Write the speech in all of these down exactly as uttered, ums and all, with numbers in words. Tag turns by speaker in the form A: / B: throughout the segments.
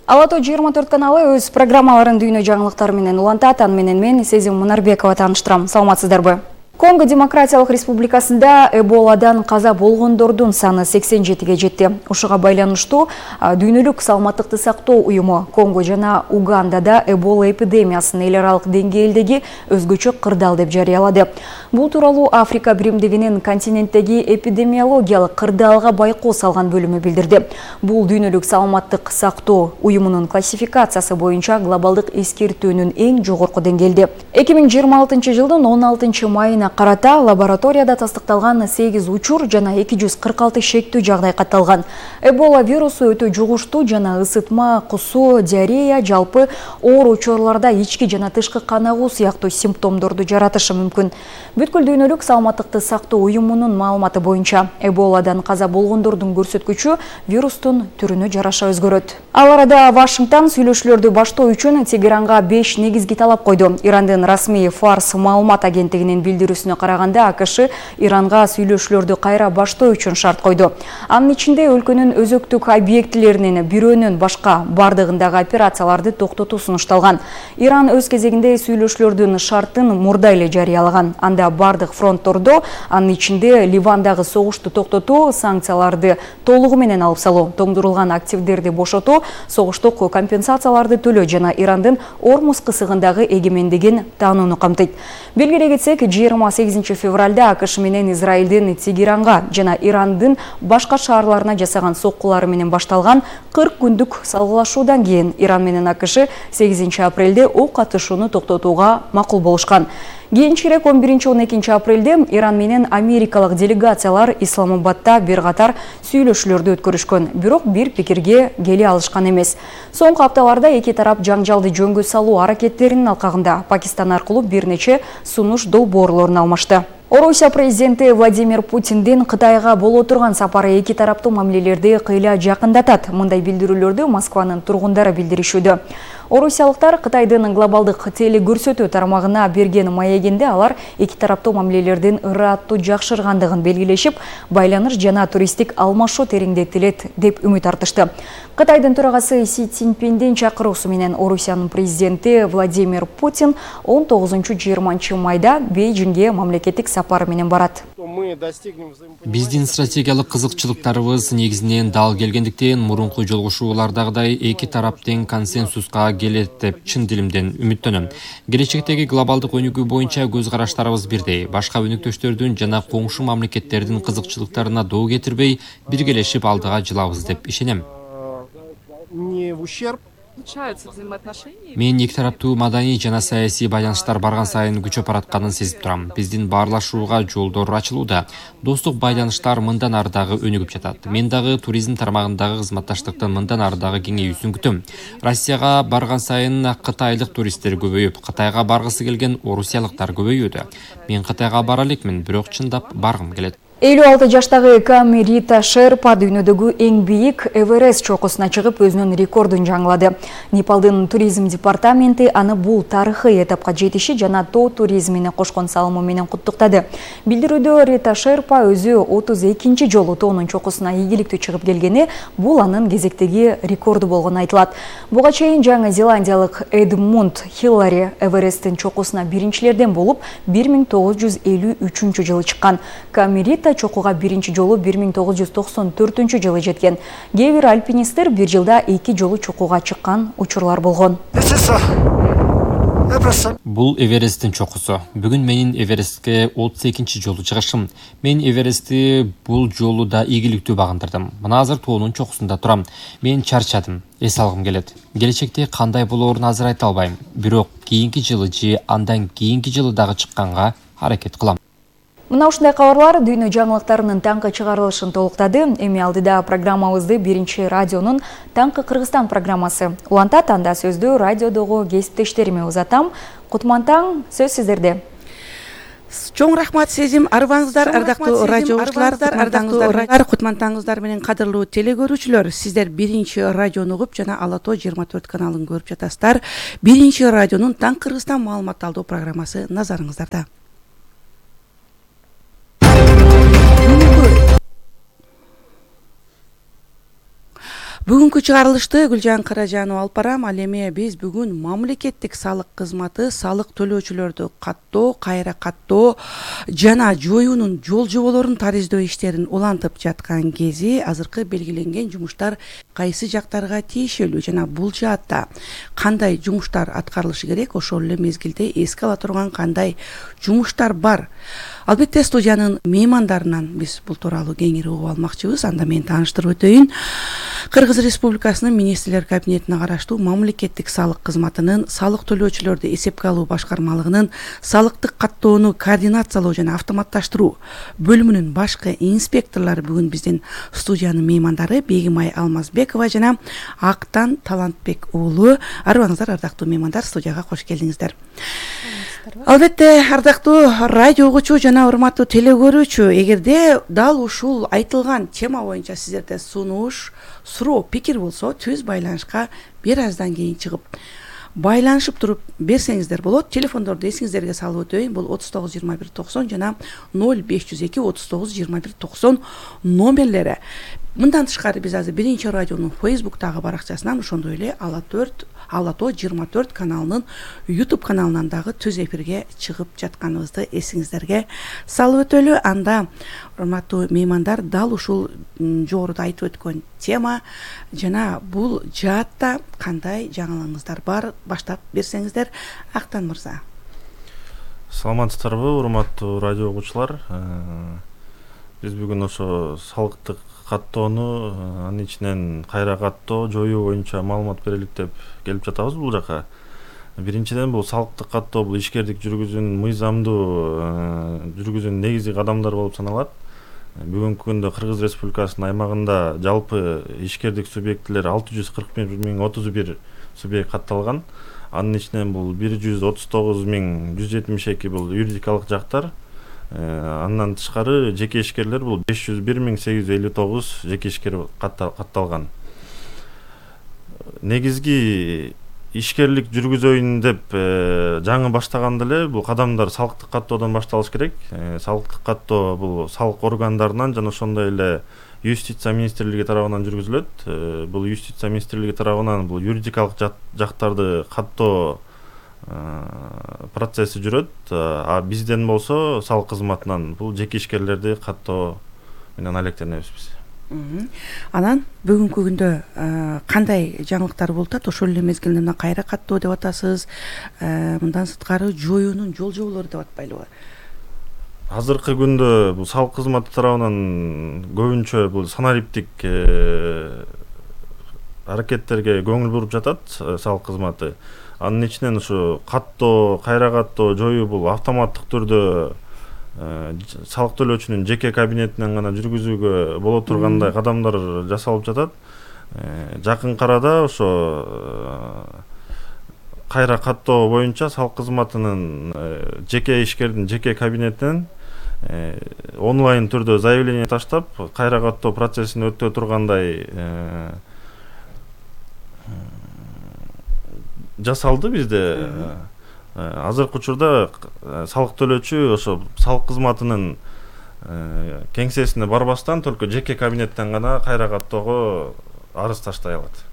A: Алато жыйырма төрт каналы өз программаларын дүйнө жаңылыктары менен улантат. Аны менен мен Сезим Мунарбекова тааныштырам. Саламатсыздарбы? Конго Демократиялык Республикасында Эболадан каза болгондордун саны сексен жетиге жетти. Ушуга байланыштуу дүйнөлүк саламаттыкты сактоо уюму Конго жана Угандада Эбола эпидемиясын эл аралык деңгээлдеги өзгөчө кырдаал деп жарыялады. Бул тууралуу Африка биримдигинин континенттеги эпидемиологиялык кырдаалга байкоо салган бөлүмү билдирди. Бул дүйнөлүк саламаттык сактоо уюмунун классификациясы боюнча глобалдык эскертүүнүн эң жогорку деңгээлде. эки миң жыйырма алтынчы жылдын он алтынчы майына карата лабораторияда тастыкталган сегиз учур жана эки жүз кырк алты шектүү жагдай катталган. Эбола вирусу өтө жугуштуу жана ысытма, кусуу, диарея, жалпы оор учурларда ички жана тышкы кан агуу сыяктуу симптомдорду жаратышы мүмкүн. Бүткүл дүйнөлүк саламаттыкты сактоо уюмунун маалыматы боюнча Эболадан каза болгондордун көрсөткүчү вирустун түрүнө жараша өзгөрөт. Ал арада Вашингтон сүйлөшүүлөрдү баштоо үчүн Тегеранга беш негизги талап койду. Ирандын расмий Фарс маалымат агенттигинин билдирүүсүнө караганда АКШ Иранга сүйлөшүүлөрдү кайра баштоо үчүн шарт койду. Анын ичинде өлкөнүн өзөктүк объектилеринин бирөөнөн башка бардыгындагы операцияларды токтотуу сунушталган. Иран өз кезегинде сүйлөшүүлөрдүн шартын мурда эле жарыялаган. Анда бардык фронттордо, анын ичинде Ливандагы согушту токтотуу, санкцияларды толугу менен алып салуу, тоңдурулган активдерди бошотуу, согуштук компенсацияларды төлөө жана Ирандын Ормуз кысыгындагы эгемендигин таанууну камтыйт. Белгилей кетсек, жыйырма сегизинчи февралда АКШ менен Израилдин Тегеранга жана Ирандын башка шаарларына жасаган соккулары менен башталган кырк күндүк салгылашуудан кийин Иран менен АКШ сегизинчи апрелде ок атышууну токтотууга макул болушкан. Кийинчерээк он биринчи он экинчи апрелде Иран менен америкалык делегациялар Исламабадда бир катар сүйлөшүүлөрдү өткөрүшкөн, бирок бир пикирге келе алышкан эмес. Соңку апталарда эки тарап жаңжалды жөнгө салуу аракеттеринин алкагында Пакистан аркылуу бир нече сунуш долбоорлорун алмашты. Орусия президенти Владимир Путиндин Кытайга боло турган сапары эки тараптуу мамилелерди кыйла жакындатат. Мындай билдирүүлөрдү Москванын тургундары билдиришүүдө. Орусиялыктар Кытайдын глобалдык теле-көрсөтүү тармагына берген маегинде алар эки тараптуу мамилелердин ыраттуу жакшыргандыгын белгилешип, байланыш жана туристтик алмашуу тереңдетилет деп үмүт артышты. Кытайдын төрагасы Си Цзиньпиндин чакыруусу менен Орусиянын президенти Владимир Путин он тогузунчу жыйырманчы майда Бейжиңге мамлекеттик сапары менен барат.
B: Биздин стратегиялык кызыкчылыктарыбыз негизинен дал келгендиктен мурунку жолугушуулардагыдай эки тарап тең консенсуска келет деп чын дилимден үмүттөнөм. Келечектеги глобалдык өнүгүү боюнча көз караштарыбыз бирдей. Башка өнүктөштөрдүн жана коңшу мамлекеттердин кызыкчылыктарына доо кетирбей, биргелешип алдыга жылабыз деп ишенем. Мен эки тараптуу маданий жана саясий байланыштар барган сайын күчөп баратканын сезип турам. Биздин баарлашууга жолдор ачылууда. Достук байланыштар мындан ары дагы өнүгүп жатат. Мен дагы туризм тармагындагы кызматташтыктын мындан ары дагы кеңейүүсүн күтөм. Россияга барган сайын кытайлык туристтер көбөйүп, Кытайга баргысы келген орусиялыктар көбөйүүдө. Мен Кытайга бара элекмин, бирок чындап баргым келет.
A: элүү алты жаштагы Камирита Шерпа дүйнөдөгү эң бийик Эверест чокусуна чыгып өзүнүн рекордун жаңылады. Непалдын туризм департаменти аны бул тарыхый этапка жетиши жана тоо туризмине кошкон салымы менен куттуктады. Билдирүүдө Рита Шерпа өзү отуз экинчи жолу тоонун чокусуна ийгиликтүү чыгып келгени, бул анын кезектеги рекорду болгону айтылат. Буга чейин Жаңы Зеландиялык Эдмунд Хиллари Эвересттин чокусуна биринчилерден болуп бир миң тогуз жүз элүү үчүнчү жылы чыккан. Камирита чокуга биринчи жолу бир миң тогуз жүз токсон төртүнчү жылы жеткен. Кээ бир альпинисттер бир жылда эки жолу чокуга чыккан учурлар болгон.
B: Бул Эвересттин чокусу. Бүгүн менин Эверестке отуз экинчи жолу чыгышым. Мен Эверестти бул жолу да ийгиликтүү багындырдым. Мына азыр тоонун чокусунда турам. Мен чарчадым. Эс алгым келет. Келечекте кандай болоорун азыр айта албайм. Бирок кийинки жылы же андан кийинки жылы дагы чыкканга аракет кылам.
A: Мына ушундай кабарлар дүйнө жаңылыктарынын таңкы чыгарылышын толуктады. Эми алдыда программабызды биринчи радионун Таңкы Кыргызстан программасы улантат. Анда сөздү радиодогу кесиптештериме узатам. Кутман-таң, сөз сиздерде.
C: Чоң рахмат Сезим, арбаңыздар, ардактуу радиочулар, ардактуу кутман-таңыңыздар менен кадырлуу телегөрүүчүлөр. Сиздер биринчи радиону угуп жана Алато жыйырма төрт каналын көрүп жатасыздар. Биринчи радионун Таңкы Кыргызстан маалымат алуу программасы назарыңыздарда. Бүгүнкү чыгарылышты Гүлжан Каражанова алып барам. Ал эми биз бүгүн мамлекеттик салык кызматы салык төлөөчүлөрдү каттоо, кайра каттоо жана жоюунун жол жоболорун тариздөө иштерин улантып жаткан кези азыркы белгиленген жумуштар кайсы жактарга тиешелүү жана бул жаатта кандай жумуштар аткарылышы керек, ошол эле мезгилде эске ала турган кандай жумуштар бар. Албетте студиянын меймандарынан биз бул тууралуу кеңири угуп алмакчыбыз. Анда мен тааныштырып өтөйүн. Кыргыз Республикасынын министрлер кабинетине караштуу мамлекеттик салык кызматынын салык төлөөчүлөрдү эсепке алуу башкармалыгынын салыктык каттоону координациялоо жана автоматташтыруу бөлүмүнүн башкы инспекторлору бүгүн биздин студиянын меймандары Бегимай Алмазбекова жана Актан Талантбек уулу. Арыбаңыздар, ардактуу меймандар, студияга кош келдиңиздер. Албетте, ардактуу радио угуучу жана урматтуу телекөрүүчү, эгерде дал ушул айтылган тема боюнча сиздерде сунуш, суроо, пикир болсо, түз байланышка бир аздан кийин чыгып байланышып туруп берсеңиздер болот. Телефондорду эсиңиздерге салып өтөйүн. Бул отуз тогуз жыйырма бир токсон жана ноль беш жүз эки отуз тогуз жыйырма бир токсон номерлери. Мындан тышкары биз азыр биринчи радионун Facebook'тагы баракчасынан, ошондой эле Ала төрт Ала то жыйырма төрт каналынын YouTube каналынан дагы түз эфирге чыгып жатканыбызды эсиңиздерге салып өтөлү. Анда урматтуу меймандар, дал ушул жогоруда айтып өткөн тема жана бул жаатта кандай жаңылыгыңыздар бар, баштап берсеңиздер. Актан мырза.
D: Саламатсыздарбы, урматтуу радио угуучулар. Биз бүгүн ошо салыктык каттоону, анын ичинен кайра каттоо, жоюу боюнча маалымат берелик деп келип жатабыз бул жака. Биринчиден, бул салыктык каттоо бул ишкердик жүргүзүүнүн мыйзамдуу жүргүзүүнүн негизги кадамдары болуп саналат. Бүгүнкү күндө Кыргыз Республикасынын аймагында жалпы ишкердик субъектилер алты жүз кырк бир миң отуз бир субъект катталган. Анын ичинен бул бир жүз отуз тогуз миң жүз жетимиш эки бул юридикалык жактар. Андан тышкары жеке ишкерлер бул беш жүз бир миң сегиз жүз элүү тогуз жеке ишкер катталган. Негизги ишкерлик жүргүзөйүн деп жаңы баштаганда эле бул кадамдар салыктык каттоодон башталыш керек. Салыктык каттоо бул салык органдарынан жана ошондой эле юстиция министрлиги тарабынан жүргүзүлөт. Бул юстиция министрлиги тарабынан бул юридикалык жактарды каттоо процесси жүрөт. А бизден болсо салык кызматынан бул жеке ишкерлерди каттоо менен алектенебиз биз.
C: Анан бүгүнкү күндө кандай жаңылыктар болуп атат? Ошол эле мезгилде мына кайра каттоо деп атасыз. Мындан сырткары жоюунун жол жоболору деп атпайлыбы?
D: Азыркы күндө бул салык кызматы тарабынан көбүнчө бул санариптик аракеттерге көңүл буруп жатат салык кызматы. Анын ичинен ушу каттоо, кайра каттоо, жоюу бул автоматтык түрдө салык төлөөчүнүн жеке кабинетинен гана жүргүзүүгө боло тургандай кадамдар жасалып жатат. Жакын арада ошо кайра каттоо боюнча салык кызматынын жеке ишкердин жеке кабинетинен онлайн түрдө заявление таштап, кайра каттоо процессин өтө тургандай жасалды бизде. Азыркы учурда салык төлөөчү ошо салык кызматынын кеңсесине барбастан только жеке кабинеттен гана кайра каттоого арыз таштай алат.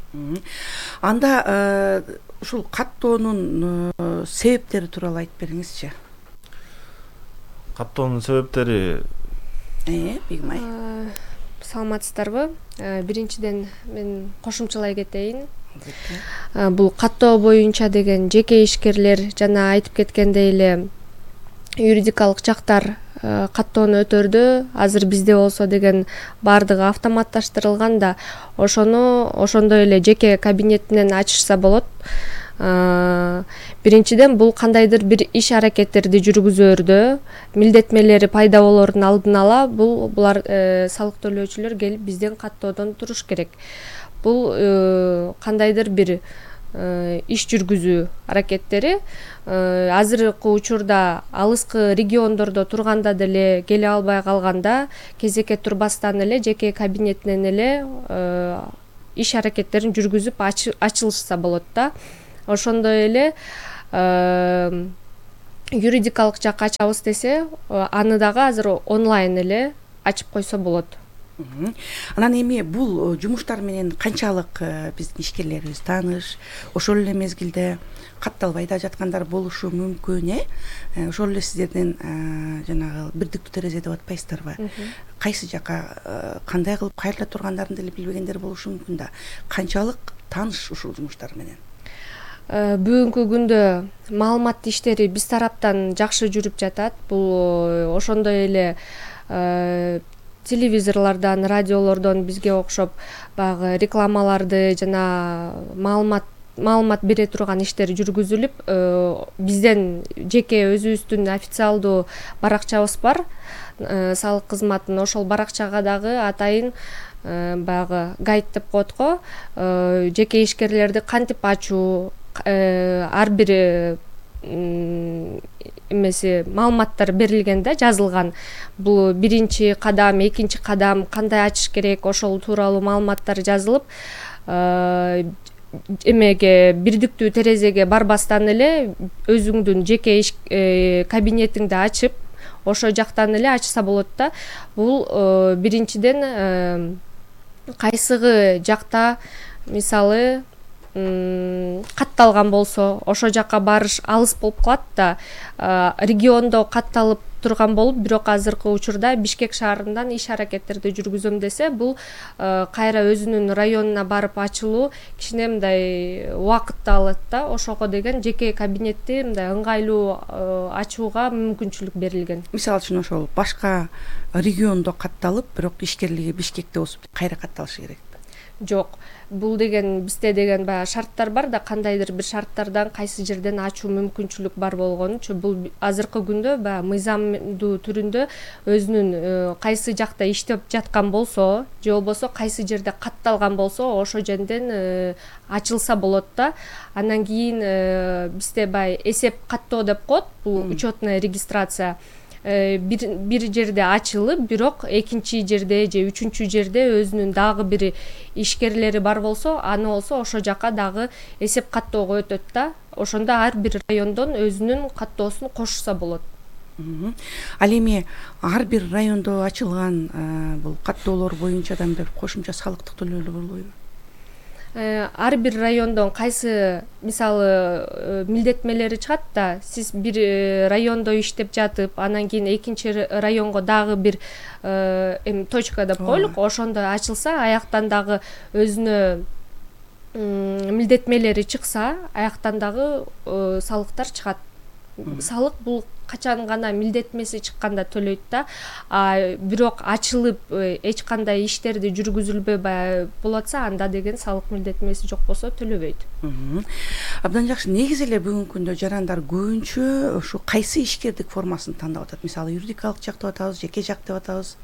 C: Анда ушул каттоонун себептери тууралуу айтып бериңизчи.
D: Каттоонун себептери
C: Э, Бегимай.
E: Саламатсыздарбы? Биринчиден мен кошумчалай кетейин. Бул каттоо боюнча деген жеке ишкерлер жана айтып кеткендей эле юридикалык жактар каттоону өтөрдү. Азыр бизде болсо деген бардыгы автоматташтырылган да, ошону ошондой эле жеке кабинетинен ачышса болот. Биринчиден, бул кандайдыр бир иш аракеттерди жүргүзөрдө милдетмелери пайда болоордун алдын ала бул булар салык төлөөчүлөр келип бизден каттоодон туруш керек. Бул кандайдыр бир иш жүргүзүү аракеттери азыркы учурда алыскы региондордо турганда деле келе албай калганда кезекке турбастан эле жеке кабинетинен эле иш аракеттерин жүргүзүп ачылышса болот да. Ошондой эле юридикалык жакка ачабыз десе, аны дагы азыр онлайн эле ачып койсо болот.
C: Анан эми бул жумуштар менен канчалык биздин ишкерлерибиз тааныш, ошол эле мезгилде катталбай да жаткандар болушу мүмкүн, э? Ошол эле сиздердин жанагы бирдиктүү терезе деп атпайсыздарбы? Кайсы жака кандай кылып кайрыла тургандарын деле билбегендер болушу мүмкүн да. Канчалык тааныш ушул жумуштар менен?
E: Бүгүнкү күндө маалымат иштери биз тараптан жакшы жүрүп жатат. Бул ошондой эле телевизорлордон, радиолордон бизге окшоп баягы рекламаларды жана маалымат маалымат бере турган иштер жүргүзүлүп, бизден жеке өзүбүздүн официалдуу баракчабыз бар, салык кызматынын. Ошол баракчага дагы атайын баягы гайд деп коет го, жеке ишкерлерди кантип ачуу, ар бир эмеси маалыматтар берилген да, жазылган. Бул биринчи кадам, экинчи кадам, кандай ачыш керек, ошол тууралуу маалыматтар жазылып, эмеге бирдиктүү терезеге барбастан эле өзүңдүн жеке иш кабинетиңди ачып, ошо жактан эле ачса болот да. Бул биринчиден кайсыгы жакта мисалы катталган болсо, ошо жака барыш алыс болуп калат да. Региондо катталып турган болуп, бирок азыркы учурда Бишкек шаарынан иш аракеттерди жүргүзөм десе, бул кайра өзүнүн районуна барып ачылуу кичине мындай убакытты алат да. Ошого деген жеке кабинетти мындай ыңгайлуу ачууга мүмкүнчүлүк берилген.
C: Мисалы үчүн ошол башка региондо катталып, бирок ишкерлиги Бишкекте болсо кайра катталышы керек?
E: Жок. Бул деген бизде деген баягы шарттар бар да, кандайдыр бир шарттардан кайсы жерден ачуу мүмкүнчүлүк бар болгонучу. Бул азыркы күндө баягы мыйзамдуу түрүндө өзүнүн кайсы жакта иштеп жаткан болсо, же болбосо кайсы жерде катталган болсо, ошо жерден ачылса болот да. Андан кийин бизде баягы эсеп каттоо деп коет, бул учетная регистрация. Бир, бир жерде ачылып, бирок экинчи жерде же үчүнчү жерде өзүнүн дагы бир ишкерлери бар болсо, аны болсо ошо жака дагы эсеп каттоого өтөт да. Ошондо ар бир райондон өзүнүн каттоосун кошса болот.
C: Ал эми ар бир райондо ачылган бул каттоолор боюнчадан бир кошумча салыктык төлөөлөр болбойбу?
E: Ар бир райондон кайсы мисалы милдетмелери чыгат да. Сиз бир райондо иштеп жатып, анан кийин экинчи районго дагы бир эми точка деп коелук, ошондо ачылса, аяктан дагы өзүнө милдетмелери чыкса, аяктан дагы салыктар чыгат. Салык бул качан гана милдетмеси чыкканда төлөйт да. А бирок ачылып эч кандай иштерди жүргүзүлбөй болот, анда деген салык милдетмеси жок болсо төлөбөйт.
C: Абдан жакшы. Негизи эле бүгүнкү күндө жарандар көбүнчө ушу кайсы ишкердик формасын тандап атат? Мисалы юридикалык жак деп атабыз, жеке жак деп атабыз.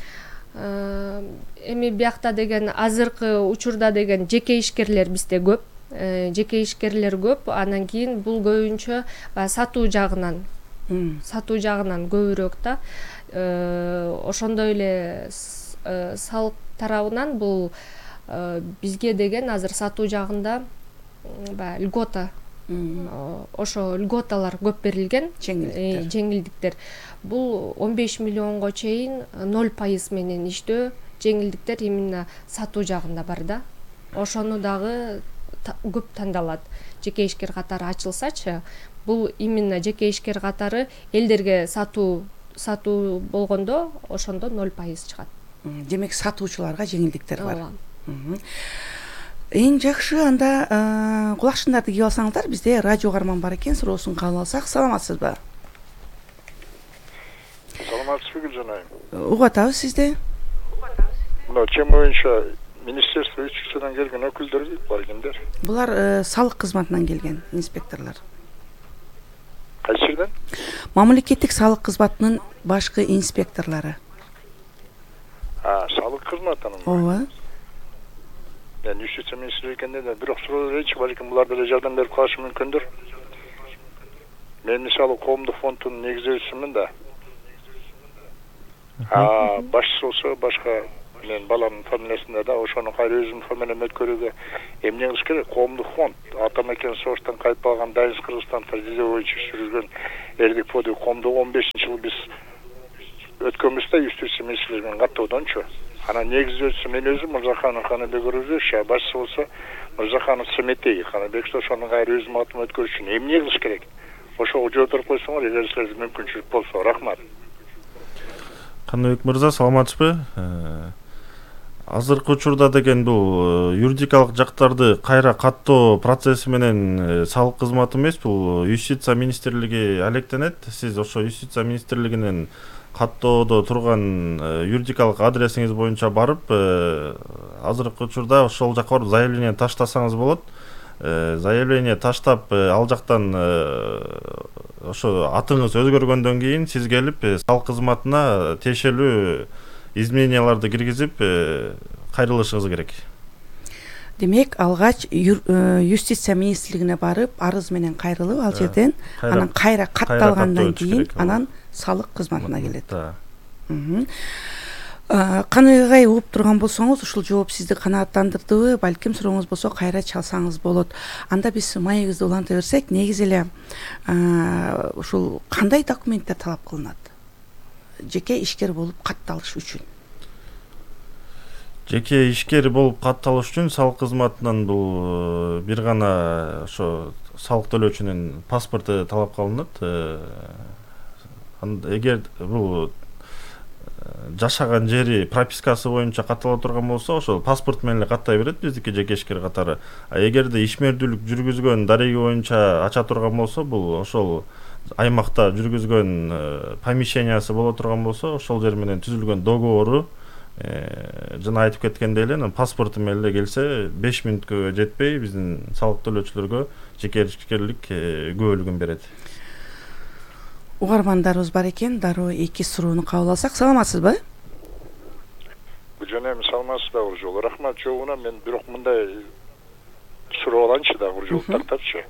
E: Эми биякта деген азыркы учурда деген жеке ишкерлер бизде көп. Жеке ишкерлер көп. Анан кийин бул көбүнчө сатуу жагынан сатуу жагынан көбүрөөк да. Ошондой эле салык тарабынан бул бизге деген азыр сатуу жагында баягы льгота, ошо льготалар көп берилген, жеңилдиктер. Бул он беш миллионго чейин ноль пайыз менен иштөө жеңилдиктер именно сатуу жагында бар да. Ошону дагы көп тандалат. Жеке ишкер катары ачылсачы, бул именно жеке ишкер катары элдерге сатуу сатуу болгондо ошондо ноль пайыз чыгат.
C: Демек сатуучуларга жеңилдиктер бар. Эң жакшы, анда кулакчындарды кийип алсаңыздар, бизде радио каарман бар экен, суроосун кабыл алсак. Саламатсызбы?
F: Саламатсызбы Гүлжан айым?
C: Угуп атабыз сизди.
F: Мына чем боюнча Министерство юстициядан келген өкүлдөр бар экендер.
C: Булар салык кызматынан келген инспекторлор.
F: Кайсы жерден?
C: Мамлекеттик салык кызматынын башкы инспекторлору.
F: А, салык кызматынан.
C: Ооба.
F: Мен юстиция министри экенде да бирок суроо беречи, балким булар деле жардам берип калышы мүмкүндүр. Мен мисалы коомдук фонддун негизчисимин да. А, башчысы болсо башка мен баламдын фамилиясында да ошону кайра өзүмдүн фамилиямды өткөрүүгө эмне кылыш керек? Коомдук фонд Атамекен согуштан кайтып алган Дайынс Кыргызстан тажрыйба боюнча жүргүзгөн эрдик фонду коомдук он бешинчи жылы биз өткөнбүз да юстиция министрлигинин каттоодончу. Анан негизүүсү мен өзүм Мырзаханов Каныбек өзү башчысы болсо Мырзаханов Сметей Каныбек ошонун кайра өзүм атыма өткөрүш үчүн эмне кылыш керек? Ошого жооптуруп койсоңор, эгер силерде мүмкүнчүлүк болсо. Рахмат.
D: Каныбек мырза, саламатсызбы? Азыркы учурда деген бул юридикалык жактарды кайра каттоо процесси менен салык кызматы эмес, бул юстиция министрлиги алектенет. Сиз ошо юстиция министрлигинин каттоодо турган юридикалык адресиңиз боюнча барып, азыркы учурда ошол жака барып заявление таштасаңыз болот. Заявление таштап, ал жактан ошо атыңыз өзгөргөндөн кийин сиз келип салык кызматына тиешелүү измененияларды киргизип кайрылышыңыз керек.
C: Демек, алгач юстиция министрлигине барып, арыз менен кайрылып, ал жерден анан кайра катталгандан кийин анан салык кызматына келет. Каныбек агай, угуп турган болсоңуз, ушул жооп сизди канааттандырдыбы? Балким сурооңуз болсо кайра чалсаңыз болот. Анда биз маегибизди уланта берсек, негизи эле ушул кандай документтер талап кылынат? Жеке ишкер болуп катталыш үчүн.
D: Жеке ишкер болуп катталыш үчүн салык кызматынан бул бир гана ошо салык төлөөчүнүн паспорту талап кылынат. Эгер бул жашаган жери пропискасы боюнча каттала турган болсо, ошол паспорт менен эле каттай берет биздики жеке ишкер катары. А эгерде ишмердүүлүк жүргүзгөн дареги боюнча ача турган болсо, бул ошол аймакта жүргүзгөн помещениясы боло турган болсо, ошол жер менен түзүлгөн договору жана айтып кеткендей эле паспорту менен эле келсе, беш мүнөткө жетпей биздин салык төлөөчүлөргө жеке ишкерлик күбөлүгүн берет.
C: Угармандарыбыз бар экен, дароо эки суроону кабыл алсак. Саламатсызбы?
F: Гүлжанем, саламатсызбы Уржол? Рахмат жообуна. Мен бирок мындай суроо аланчы да Уржол тартапчы.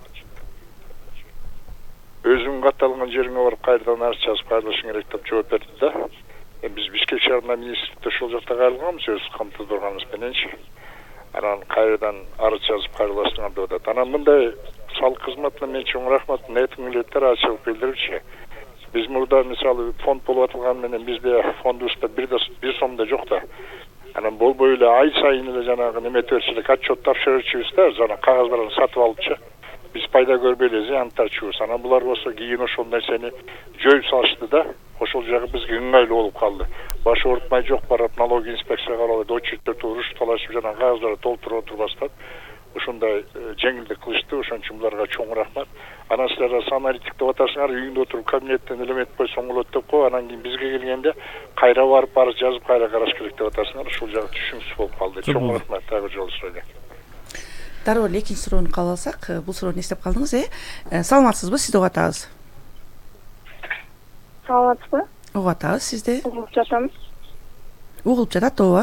F: Өзүң катталган жериңе барып кайрадан арыз жазып кайрылышың керек деп жооп берди да. Биз Бишкек шаарына министрликте ошол жакта кайрылганбыз, өз камтылдырганыбыз мененчи. Анан кайрадан арыз жазып кайрыласыңар деп атат. Анан мындай салык кызматына мен чоң рахмат айтыңыздар, ачык билдирипчи. Биз мурда мисалы фонд болуп атылган менен бизде фондубузда бир бир сом да жок да. Анан болбой эле ай сайын эле жанагы неметерчи эле отчет тапшырчубуз да, жана кагаздарын сатып алыпчы. Биз пайда көрбөй эле зыян тартчубуз. Анан булар болсо кийин ошол нерсени жоюп салышты да. Ошол жагы бизге ыңгайлуу болуп калды. Баш оорутмай жок барып налоговый инспекцияга барып отчеттерди уруш талашып жана кагаздарды толтуруп отурбастан ушундай жеңилдик кылышты. Ошон үчүн буларга чоң рахмат. Анан силер аналитик деп атасыңар, үйүңдө отуруп кабинеттен элемет койсоң болот деп кой. Анан кийин бизге келгенде кайра барып арыз жазып кайра караш керек деп атасыңар. Ушул жагы түшүнүксүз болуп калды. Чоң рахмат. Дагы жолу сурайын.
C: Дароо экинчи суроону кабыл алсак, бул суроону эстеп калдыңыз, э? Саламатсызбы? Сизди угуп атабыз.
G: Саламатсызбы?
C: Угуп атабыз сизди.
G: Угуп жатам.
C: Угулуп жатат, ооба.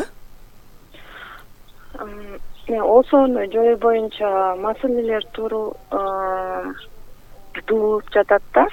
G: Мен осону жою боюнча маселелер туруу туулуп жатат да.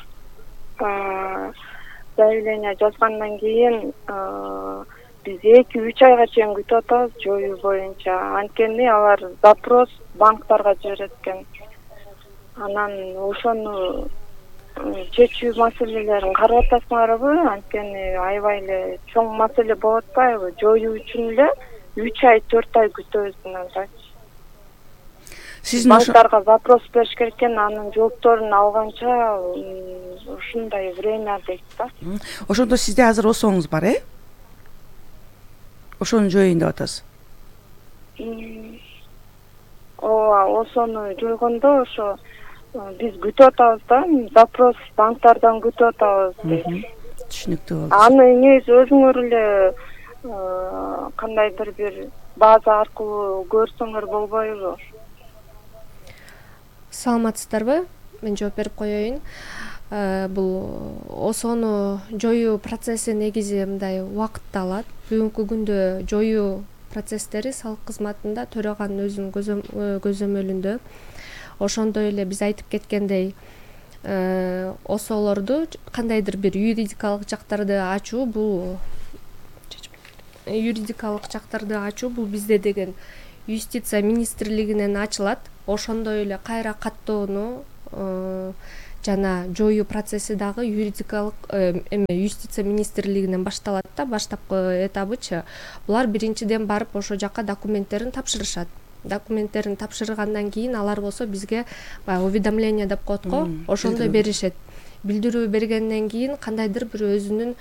G: Заявление жазгандан кийин биз эки үч айга чейин күтүп атабыз жою боюнча. Анткени алар запрос банктарга жиберет экен. Анан ошону чечүү маселелерин карап атасыңарбы? Анткени аябай эле чоң маселе болуп атпайбы? Жоюу үчүн эле үч ай, төрт ай күтөбүз мынандачы.
C: Сиздин
G: банктарга запрос бериш керек экен, анын жоопторун алганча ушундай время дейт да.
C: Ошондо сизде азыр осоңуз бар, э? Ошону жоюйн деп атасыз.
G: Ооба, осону жойгондо ошо биз күтүп атабыз да, запрос банктардан күтүп атабыз.
C: Түшүнүктүү болду.
G: Аны негизи өзүңөр эле кандайдыр бир база аркылуу көрсөңөр болбойбу?
E: Саламатсыздарбы? Мен жооп берип коеюн. Бул осону жоюу процесси негизи мындай убакытты алат. Бүгүнкү күндө жоюу процесстери салык кызматында төрөганын өзүнүн көзөмөлүндө. Ошондой эле биз айтып кеткендей, осолорду кандайдыр бир юридикалык жактарды ачуу, бул юридикалык жактарды ачуу бул бизде деген юстиция министрлигинен ачылат. Ошондой эле кайра каттоону жана жоюу процесси дагы юридикалык эме юстиция министрлигинен башталат да, баштапкы этабычы. Булар биринчиден барып ошо жака документтерин тапшырышат. Документтерин тапшыргандан кийин алар болсо бизге баягы уведомление деп коет го, ошондо беришет. Билдирүү бергенден кийин кандайдыр бир өзүнүн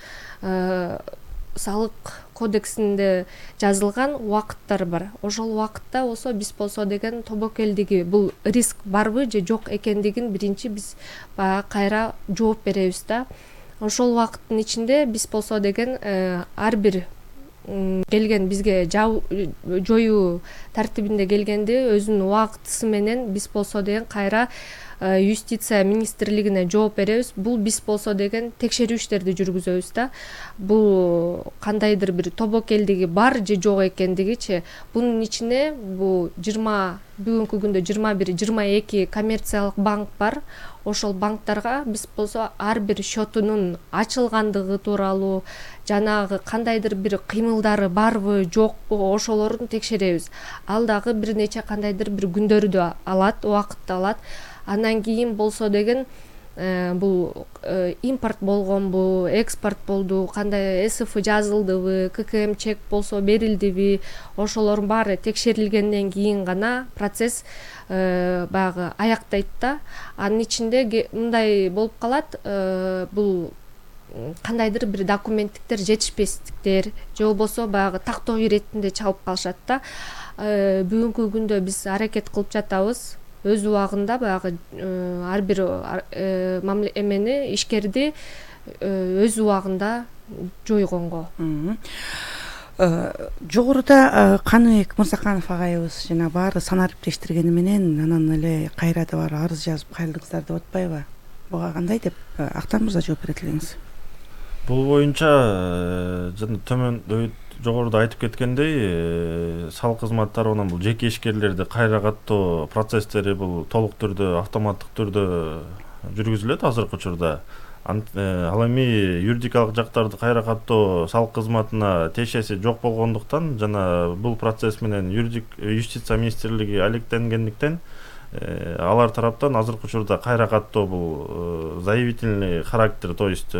E: салык кодексинде жазылган убакыттар бар. Ошол убакытта болсо биз болсо деген тобокелдиги, бул риск барбы же жок экендигин биринчи биз баягы кайра жооп беребиз да. Ошол убакыттын ичинде биз болсо деген ар бир келген бизге жоюу тартибинде келгенди өзүнүн убактысы менен биз болсо деген кайра юстиция министрлигине жооп беребиз. Бул биз болсо деген текшерүү иштерди жүргүзөбүз да. Бул кандайдыр бир тобокелдиги бар же жок экендигичи. Бунун ичине бул жыйырма бүгүнкү күндө жыйырма бир жыйырма эки коммерциялык банк бар. Ошол банктарга биз болсо ар бир счетунун ачылгандыгы тууралуу, жанагы кандайдыр бир кыймылдары барбы жокпу ошолорун текшеребиз. Ал дагы бир нече кандайдыр бир күндөрдү алат, убакытты алат. Андан кийин болсо деген бул импорт болгонбу, экспорт болду, кандай эс эф жазылдыбы, ка ка эм чек болсо берилдиби, ошолордун баары текшерилгенден кийин гана процесс баягы аяктайт да. Анын ичинде мындай болуп калат, бул кандайдыр бир документтиктер жетишпестиктер же болбосо баягы тактоо иретинде чалып калышат да. Бүгүнкү күндө биз аракет кылып жатабыз өз убагында баягы ар бир эмени ишкерди өз убагында жойгонго.
C: Жогоруда Каныбек Мырзаканов агайыбыз жана баары санариптештиргени менен анан эле кайра да бар арыз жазып кайрылдыңыздар деп атпайбы? Буга кандай деп Актан мырза жооп берет элеңиз?
D: Бул боюнча жана төмөн жогоруда айтып кеткендей, салык кызматтары тарабынан бул жеке ишкерлерди кайра каттоо процесстери бул толук түрдө автоматтык түрдө жүргүзүлөт азыркы учурда. Ал эми юридикалык жактарды кайра каттоо салык кызматына тиешеси жок болгондуктан жана бул процесс менен юстиция министрлиги алектенгендиктен алар тараптан азыркы учурда кайра каттоо бул заявительный характер, то есть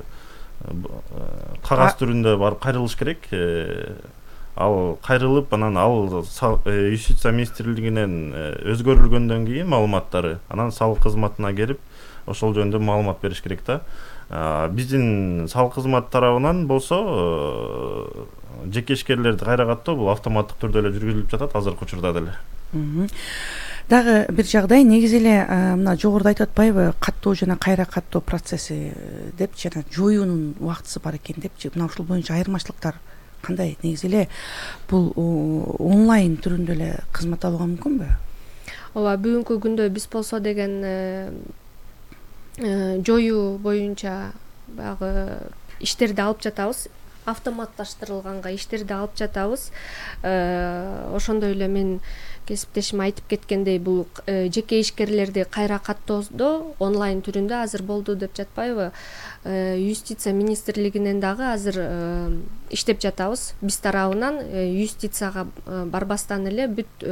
D: кагаз түрүндө барып кайрылыш керек. Ал кайрылып, анан ал юстиция министрлигинен өзгөрүлгөндөн кийин маалыматтары анан салык кызматына келип ошол жөнүндө маалымат бериш керек да. Биздин салык кызмат тарабынан болсо жеке ишкерлерди кайра каттоо бул автоматтык түрдө эле жүргүзүлүп жатат азыркы учурда деле.
C: Дагы бир жагдай, негизи эле мына жогоруда айтып атпайбы, каттоо жана кайра каттоо процесси деп жана жоюунун убактысы бар экен депчи. Мына ушул боюнча айырмачылыктар кандай? Негизи эле бул онлайн түрүндө эле кызмат алууга мүмкүнбү?
E: Ооба, бүгүнкү күндө биз болсо деген жоюу боюнча баягы иштерди алып жатабыз. Автоматташтырылганга иштерди алып жатабыз. Ошондой эле мен кесиптешим айтып кеткендей, бул жеке ишкерлерди кайра каттоодо онлайн түрүндө азыр болду деп жатпайбы? Юстиция министрлигинен дагы азыр иштеп жатабыз. Биз тарабынан юстицияга барбастан эле бүт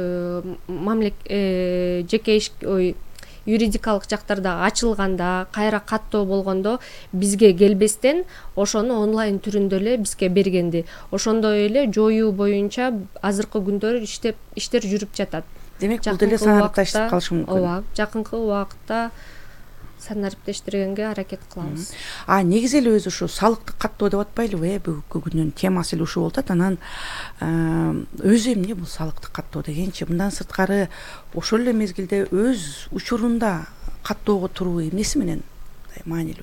E: жеке юридикалык жактарда ачылганда, кайра каттоо болгондо бизге келбестен ошону онлайн түрүндө эле бизге бергенди. Ошондой эле жоюу боюнча азыркы күндөр иштеп иштер жүрүп жатат.
C: Демек бул деле санариптештип калышы мүмкүн.
E: Ооба, жакынкы убакытта санариптештиргенге аракет кылабыз.
C: А негизи эле өзү ушу салыкты каттоо деп атпайлыбы? Бүгүнкү күндүн темасы эле ушул болуп атат. Анан өзү эмне бул салыкты каттоо дегенчи? Мындан сырткары ошол эле мезгилде өз учурунда каттоого туруу эмнеси менен маанилүү?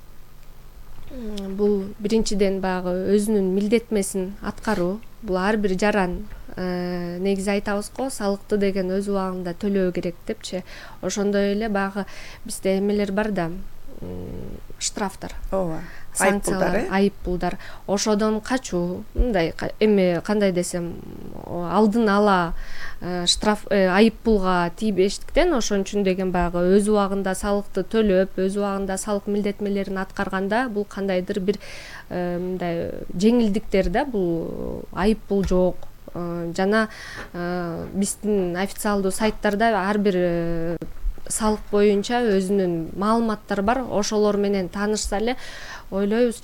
E: Бул биринчиден баягы өзүнүн милдетмесин аткаруу. Бул ар бир жаран негизи айтабыз го, салыкты деген өз убагында төлөө керек депчи. Ошондой эле баягы бизде эмелер бар да, штрафтар.
C: Ооба.
E: Санкциялар, айыппулдар. Ошодон качуу, мындай эме кандай десем, алдын ала штраф айыппулга тийбештиктен ошон үчүн деген баягы өз убагында салыкты төлөп, өз убагында салык милдетмелерин аткарганда бул кандайдыр бир мындай жеңилдиктер да, бул айыппул жок. Жана биздин официалдуу сайттарда ар бир салык боюнча өзүнүн маалыматтары бар, ошолор менен таанышса эле ойлойбуз